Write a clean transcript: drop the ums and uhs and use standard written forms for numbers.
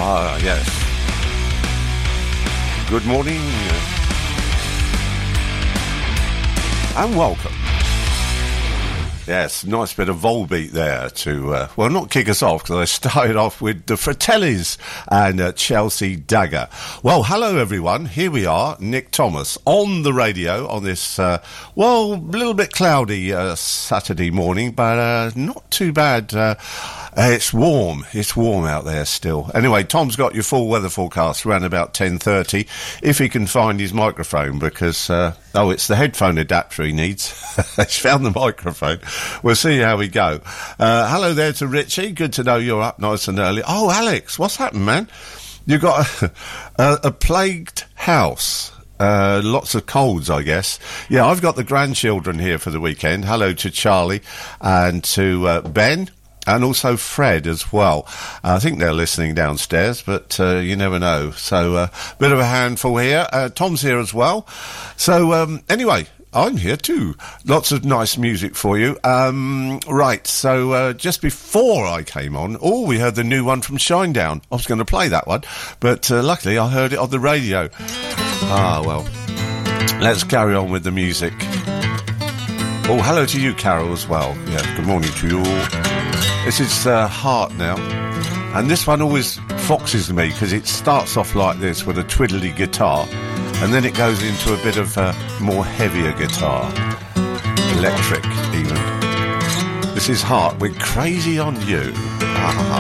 Ah, yes. Good morning and welcome. Yes, nice bit of Volbeat there to, well, not kick us off, because I started off with the Fratellis and Chelsea Dagger. Well, hello everyone, here we are, Nick Thomas, on the radio on this, well, a little bit cloudy Saturday morning, but not too bad. It's warm out there still. Anyway, Tom's got your full weather forecast around about 10:30, if he can find his microphone, because, it's the headphone adapter he needs. He's found the microphone. We'll see how we go. Hello there to Richie. Good to know you're up nice and early. Oh, Alex, what's happened, man? You got a plagued house. Lots of colds, I guess. Yeah, I've got the grandchildren here for the weekend. Hello to Charlie and to Ben. And also Fred as well. I think they're listening downstairs, but you never know. So, bit of a handful here. Tom's here as well. So, anyway, I'm here too. Lots of nice music for you. Right, so just before I came on, we heard the new one from Shinedown. I was going to play that one, but luckily I heard it on the radio. Ah, well, let's carry on with the music. Oh, hello to you, Carol, as well. Yeah, good morning to you all. This is Heart now, and this one always foxes me because it starts off like this with a twiddly guitar, and then it goes into a bit of more heavier guitar, electric even. This is Heart with Crazy on You. Ah.